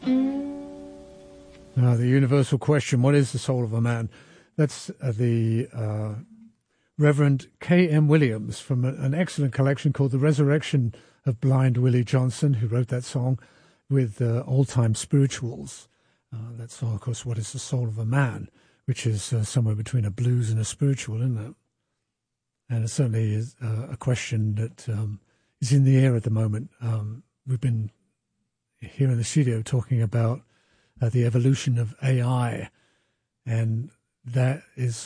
The universal question, what is the soul of a man? That's the Reverend K.M. Williams from an excellent collection called The Resurrection of Blind Willie Johnson, who wrote that song with Old Time Spirituals. That song, of course, What is the Soul of a Man, which is somewhere between a blues and a spiritual, isn't it? And it certainly is a question that is in the air at the moment. We've been here in the studio talking about the evolution of AI, and that is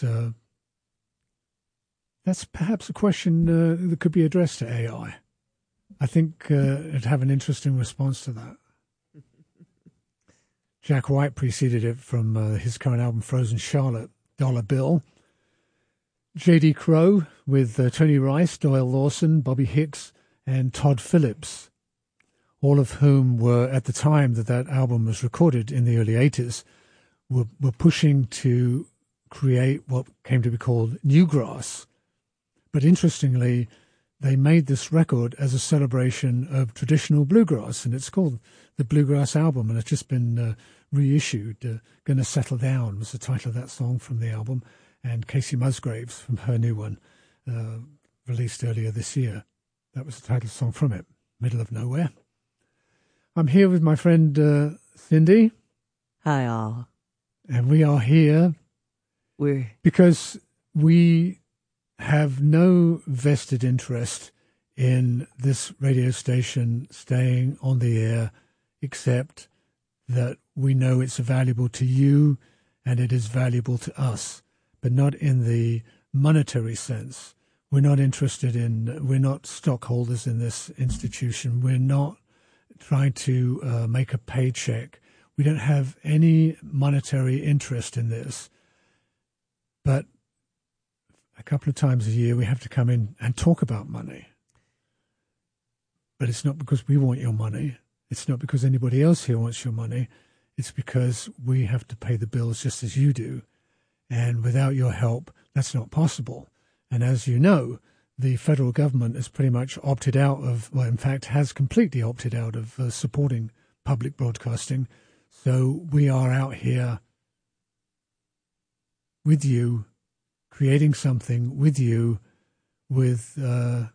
that's perhaps a question that could be addressed to AI. I think it'd have an interesting response to that. Jack White preceded it from his current album, Frozen Charlotte, Dollar Bill. J.D. Crowe with Tony Rice, Doyle Lawson, Bobby Hicks, and Todd Phillips, all of whom were, at the time that album was recorded in the early 80s, were pushing to create what came to be called newgrass. But interestingly, they made this record as a celebration of traditional bluegrass, and it's called the Bluegrass Album, and it's just been reissued. Gonna Settle Down was the title of that song from the album, and Casey Musgraves from her new one, released earlier this year. That was the title song from it, Middle of Nowhere. I'm here with my friend Cindy. Hi, all. And we are here because we have no vested interest in this radio station staying on the air, except that we know it's valuable to you and it is valuable to us, but not in the monetary sense. We're not we're not stockholders in this institution. We're not trying to make a paycheck. We don't have any monetary interest in this. But a couple of times a year we have to come in and talk about money. But it's not because we want your money. It's not because anybody else here wants your money. It's because we have to pay the bills just as you do. And without your help, that's not possible. And as you know, the federal government has pretty much opted out of, well, in fact, has completely opted out of supporting public broadcasting. So we are out here with you, creating something with you with no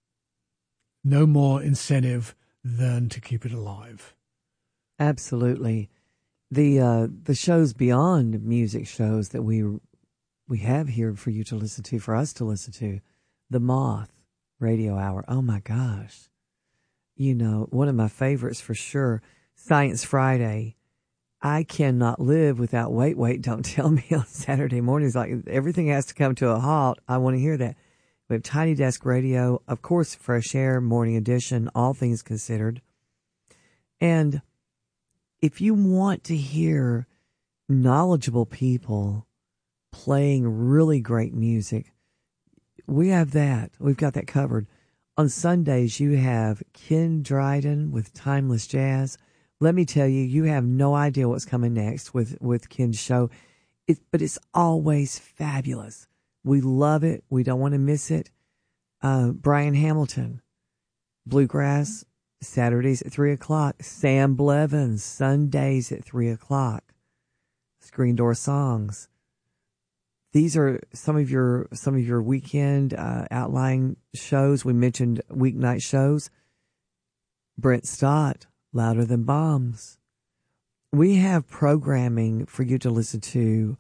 more incentive than to keep it alive. Absolutely. The shows beyond music shows that we have here for you to listen to, for us to listen to, the Moth Radio Hour. Oh my gosh. You know, one of my favorites for sure, Science Friday. I cannot live without Wait, Don't Tell Me on Saturday mornings. Like everything has to come to a halt. I want to hear that. We have Tiny Desk Radio, of course, Fresh Air, Morning Edition, All Things Considered. And if you want to hear knowledgeable people playing really great music, we have that. We've got that covered. On Sundays, you have Ken Dryden with Timeless Jazz. Let me tell you, you have no idea what's coming next with Ken's show. But it's always fabulous. We love it. We don't want to miss it. Brian Hamilton, Bluegrass, Saturdays at 3 o'clock. Sam Blevins, Sundays at 3 o'clock. Screen Door Songs. These are some of your weekend outlying shows. We mentioned weeknight shows. Brent Stott, Louder Than Bombs. We have programming for you to listen to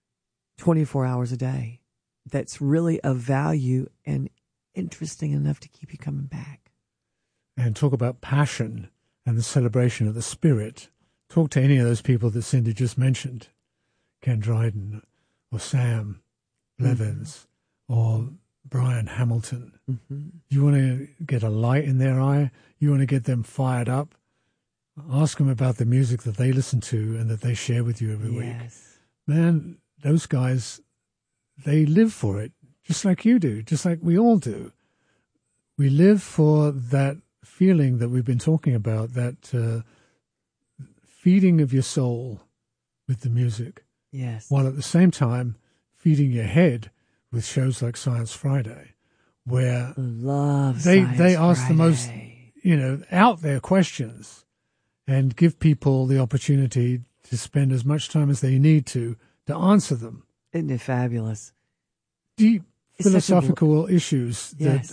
24 hours a day that's really of value and interesting enough to keep you coming back. And talk about passion and the celebration of the spirit. Talk to any of those people that Cindy just mentioned, Ken Dryden, or Sam Blevins, or Brian Hamilton. Mm-hmm. You want to get a light in their eye? You want to get them fired up? Ask them about the music that they listen to and that they share with you every week. Man, those guys, they live for it, just like you do, just like we all do. We live for that feeling that we've been talking about, that feeding of your soul with the music. Yes. While at the same time feeding your head with shows like Science Friday, where they ask the most, out there questions, and give people the opportunity to spend as much time as they need to answer them. Isn't it fabulous? Deep philosophical issues yes.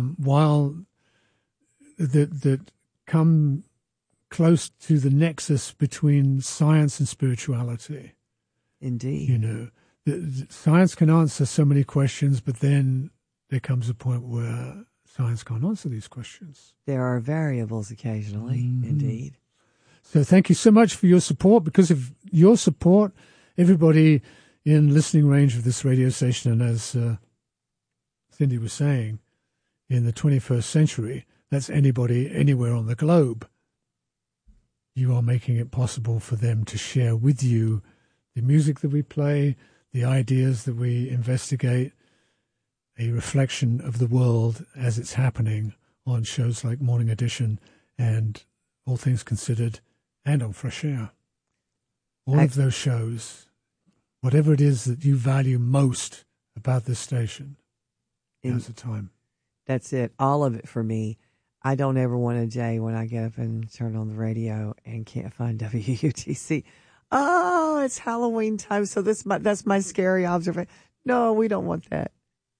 that come close to the nexus between science and spirituality. Indeed. You know, science can answer so many questions, but then there comes a point where science can't answer these questions. There are variables occasionally, indeed. So thank you so much for your support. Because of your support, everybody in listening range of this radio station, and as Cindy was saying, in the 21st century, that's anybody anywhere on the globe, you are making it possible for them to share with you the music that we play, the ideas that we investigate, a reflection of the world as it's happening on shows like Morning Edition and All Things Considered and on Fresh Air. All of those shows, whatever it is that you value most about this station, now's the time. That's it. All of it for me. I don't ever want a day when I get up and turn on the radio and can't find WUTC. Oh, it's Halloween time, so that's my scary observation. No, we don't want that.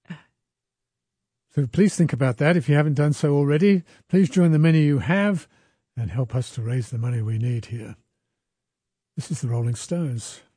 So please think about that. If you haven't done so already, please join the many you have and help us to raise the money we need here. This is the Rolling Stones.